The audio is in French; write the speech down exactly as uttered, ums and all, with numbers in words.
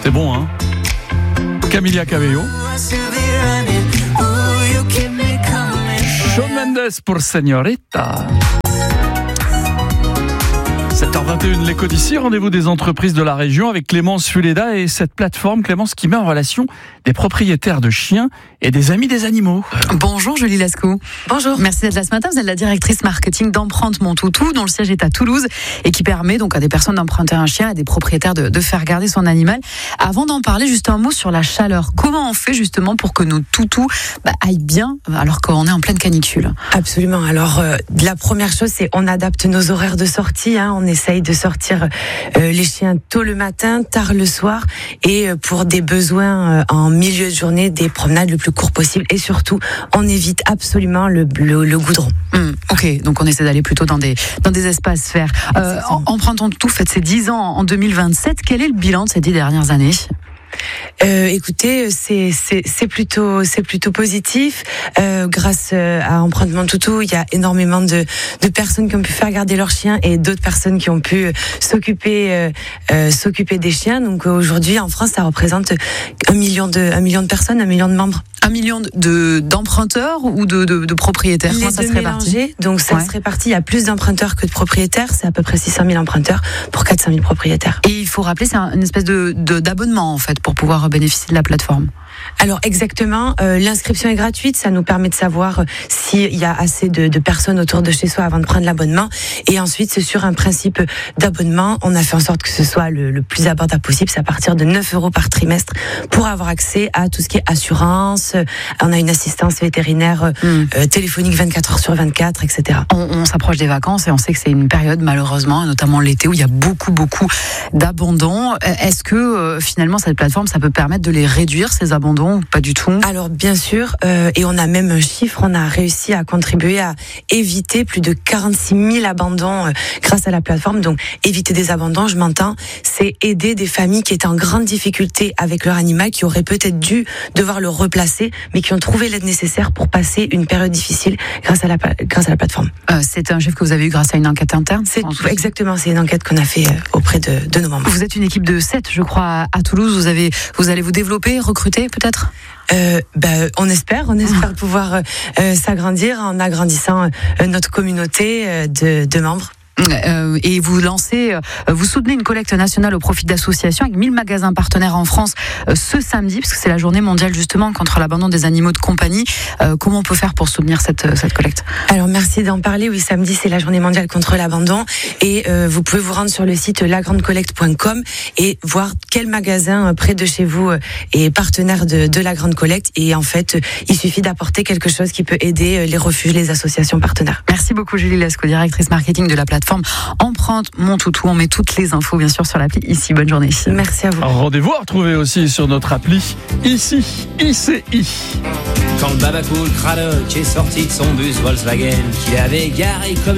C'est bon, hein? Camila Cabello. Shawn Mendes pour Señorita. sept heures vingt et une, l'écho d'ici, rendez-vous des entreprises de la région avec Clémence Fuleda et cette plateforme, Clémence, qui met en relation des propriétaires de chiens et des amis des animaux. Bonjour Julie Lascaux. Bonjour. Merci d'être là ce matin. Vous êtes la directrice marketing d'Empreinte Mon Toutou, dont le siège est à Toulouse et qui permet donc à des personnes d'emprunter un chien, à des propriétaires de, de faire garder son animal. Avant d'en parler, juste un mot sur la chaleur. Comment on fait justement pour que nos toutous bah, aillent bien alors qu'on est en pleine canicule? Absolument. Alors euh, la première chose, c'est on adapte nos horaires de sortie. Hein. On essaye de sortir euh, les chiens tôt le matin, tard le soir, et euh, pour des besoins euh, en milieu de journée, des promenades le plus court possible. Et surtout, on évite absolument le, le, le goudron. Mmh, ok, donc on essaie d'aller plutôt dans des, dans des espaces verts. Euh, Empreinte Mon Toutou fête ses dix ans en deux mille vingt-sept. Quel est le bilan de ces dix dernières années ? Euh, écoutez, c'est c'est c'est plutôt c'est plutôt positif. Euh, grâce à Empreinte Mon Toutou, il y a énormément de de personnes qui ont pu faire garder leurs chiens et d'autres personnes qui ont pu s'occuper euh, euh, s'occuper des chiens. Donc aujourd'hui, en France, ça représente un million de un million de personnes, un million de membres. Un million de d'emprunteurs ou de de, de propriétaires. Les Comment ça deux se répartit ? mélangés, donc ça Ouais. se répartit. Il y a plus d'emprunteurs que de propriétaires. C'est à peu près six cent mille emprunteurs pour quatre cent mille propriétaires. Et il faut rappeler, c'est un- une espèce de, de d'abonnement en fait pour pouvoir bénéficier de la plateforme. Alors exactement, euh, l'inscription est gratuite, ça nous permet de savoir euh, s'il y a assez de, de personnes autour de chez soi avant de prendre l'abonnement. Et ensuite, c'est sur un principe d'abonnement. On a fait en sorte que ce soit le, le plus abordable possible. C'est à partir de neuf euros par trimestre pour avoir accès à tout ce qui est assurance. Euh, On a une assistance vétérinaire euh, Mm. euh, téléphonique vingt-quatre heures sur vingt-quatre, et cetera. On, on s'approche des vacances et on sait que c'est une période malheureusement, et notamment l'été, où il y a beaucoup beaucoup d'abandons. Euh, Est-ce que euh, finalement cette plateforme, ça peut permettre de les réduire ces abandons ou pas du tout ? Alors bien sûr, euh, et on a même un chiffre, on a réussi à contribuer à éviter plus de quarante-six mille abandons euh, grâce à la plateforme. Donc éviter des abandons, je m'entends, c'est aider des familles qui étaient en grande difficulté avec leur animal, qui auraient peut-être dû devoir le replacer, mais qui ont trouvé l'aide nécessaire pour passer une période difficile grâce à la, grâce à la plateforme. Euh, C'est un chiffre que vous avez eu grâce à une enquête interne. C'est En tout, fait. exactement, c'est une enquête qu'on a fait euh, auprès de, de nos membres. Vous êtes une équipe de sept, je crois, à- à Toulouse. Vous avez, vous allez vous développer, recruter peut-être ? Euh, bah, on espère, on espère pouvoir euh, s'agrandir en agrandissant euh, notre communauté euh, de, de membres. Euh, et vous lancez, euh, vous soutenez une collecte nationale au profit d'associations avec mille magasins partenaires en France euh, ce samedi, parce que c'est la journée mondiale justement contre l'abandon des animaux de compagnie. Euh, comment on peut faire pour soutenir cette, cette collecte ? Alors merci d'en parler. Oui, samedi c'est la journée mondiale contre l'abandon et euh, vous pouvez vous rendre sur le site la grande collecte point com et voir quel magasin euh, près de chez vous euh, est partenaire de, de la Grande Collecte. Et en fait, euh, il suffit d'apporter quelque chose qui peut aider euh, les refuges, les associations partenaires. Merci beaucoup Julie Lascaux, directrice marketing de la plateforme Empreinte Mon Toutou. On met toutes les infos bien sûr sur l'appli ici. Bonne journée. Merci à vous. Rendez-vous à retrouver aussi sur notre appli ici, I C I. Quand le Babacool Cradock est sorti de son bus Volkswagen qu'il avait garé comme